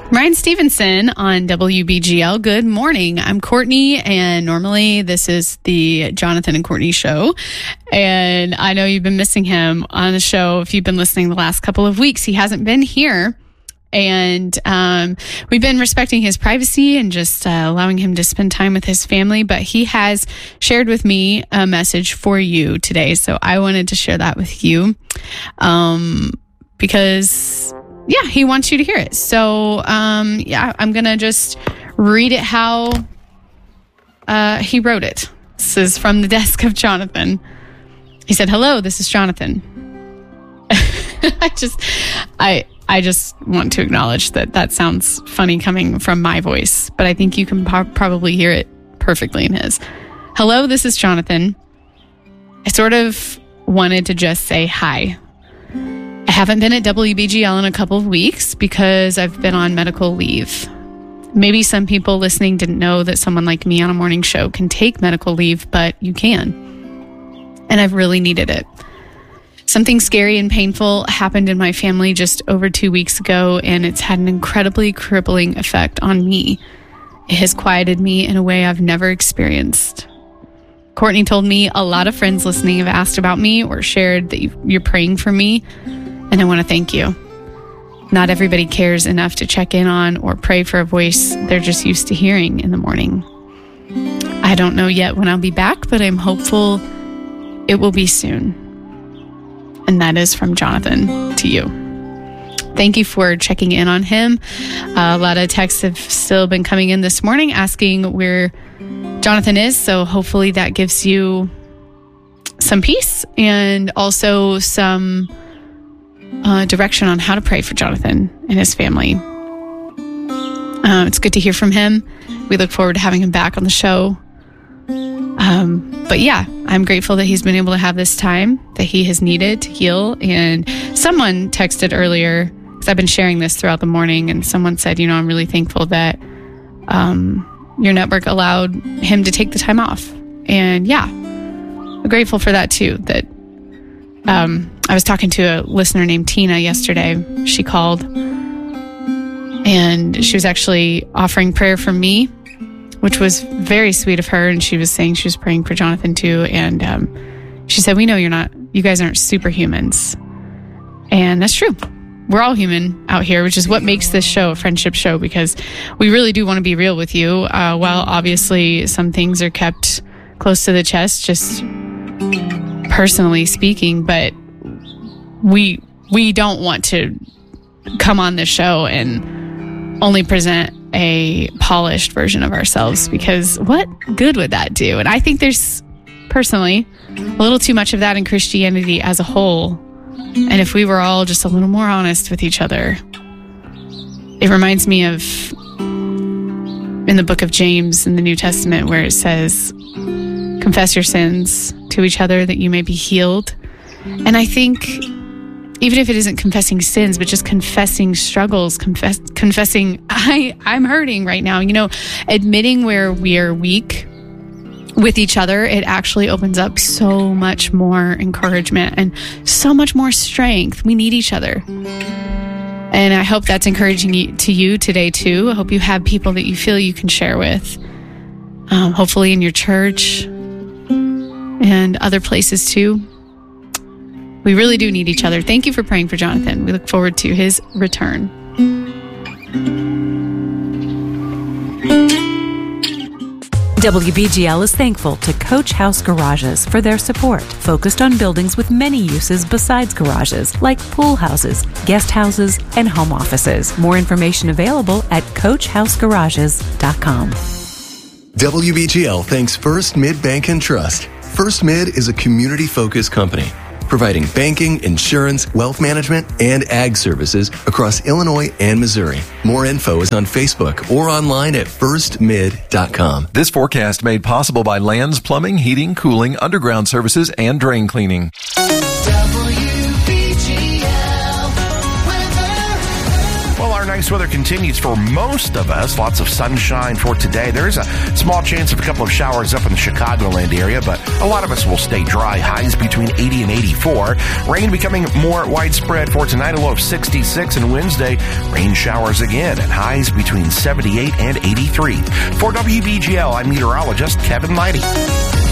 Ryan Stevenson on WBGL. Good morning. I'm Courtney, and normally this is the Jonathan and Courtney show. And I know you've been missing him on the show. If you've been listening the last couple of weeks, he hasn't been here. And we've been respecting his privacy and just allowing him to spend time with his family. But he has shared with me a message for you today. So I wanted to share that with you because... yeah, he wants you to hear it. So, I'm going to just read it how he wrote it. This is from the desk of Jonathan. He said, "Hello, this is Jonathan." I just want to acknowledge that sounds funny coming from my voice, but I think you can probably hear it perfectly in his. "Hello, this is Jonathan. I sort of wanted to just say hi. I haven't been at WBGL in a couple of weeks because I've been on medical leave. Maybe some people listening didn't know that someone like me on a morning show can take medical leave, but you can. And I've really needed it. Something scary and painful happened in my family just over 2 weeks ago, and it's had an incredibly crippling effect on me. It has quieted me in a way I've never experienced. Courtney told me a lot of friends listening have asked about me or shared that you're praying for me. And I want to thank you. Not everybody cares enough to check in on or pray for a voice they're just used to hearing in the morning. I don't know yet when I'll be back, but I'm hopeful it will be soon." And that is from Jonathan to you. Thank you for checking in on him. A lot of texts have still been coming in this morning asking where Jonathan is. So hopefully that gives you some peace and also some direction on how to pray for Jonathan and his family. It's good to hear from him. We look forward to having him back on the show. But yeah, I'm grateful that he's been able to have this time that he has needed to heal. And someone texted earlier, because I've been sharing this throughout the morning, and someone said, I'm really thankful that your network allowed him to take the time off. And yeah, I'm grateful for that too, that I was talking to a listener named Tina yesterday. She called and she was actually offering prayer for me, which was very sweet of her. And she was saying she was praying for Jonathan too. And she said, "We know you guys aren't superhumans." And that's true. We're all human out here, which is what makes this show a friendship show, because we really do want to be real with you. While obviously some things are kept close to the chest, just personally speaking, but we don't want to come on this show and only present a polished version of ourselves, because what good would that do? And I think there's personally a little too much of that in Christianity as a whole. And if we were all just a little more honest with each other, it reminds me of in the book of James in the New Testament, where it says, "Confess your sins to each other that you may be healed." And I think even if it isn't confessing sins, but just confessing struggles, confessing, I'm hurting right now, admitting where we are weak with each other, it actually opens up so much more encouragement and so much more strength. We need each other. And I hope that's encouraging to you today too. I hope you have people that you feel you can share with, hopefully in your church and other places too. We really do need each other. Thank you for praying for Jonathan. We look forward to his return. WBGL is thankful to Coach House Garages for their support, focused on buildings with many uses besides garages, like pool houses, guest houses, and home offices. More information available at CoachHouseGarages.com. WBGL thanks First Mid Bank and Trust. First Mid is a community-focused company providing banking, insurance, wealth management, and ag services across Illinois and Missouri. More info is on Facebook or online at firstmid.com. This forecast made possible by Lands Plumbing, Heating, Cooling, Underground Services, and Drain Cleaning. Well, our nice weather continues for most of us. Lots of sunshine for today. There is a small chance of a couple of showers up in the Chicagoland area, but a lot of us will stay dry. Highs between 80 and 84. Rain becoming more widespread for tonight, a low of 66. And Wednesday, rain showers again and highs between 78 and 83. For WBGL, I'm meteorologist Kevin Leidy.